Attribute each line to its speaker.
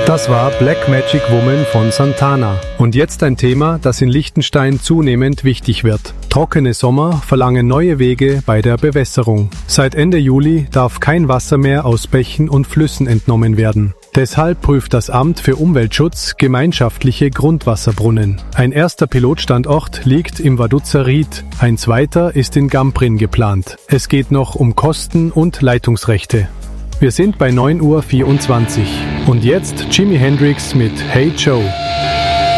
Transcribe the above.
Speaker 1: Das war Black Magic Woman von Santana. Und jetzt ein Thema, das in Liechtenstein zunehmend wichtig wird. Trockene Sommer verlangen neue Wege bei der Bewässerung. Seit Ende Juli darf kein Wasser mehr aus Bächen und Flüssen entnommen werden. Deshalb prüft das Amt für Umweltschutz gemeinschaftliche Grundwasserbrunnen. Ein erster Pilotstandort liegt im Vaduz Ried, ein zweiter ist in Gamprin geplant. Es geht noch um Kosten und Leitungsrechte. Wir sind bei 9:24 Uhr und jetzt Jimi Hendrix mit Hey Joe.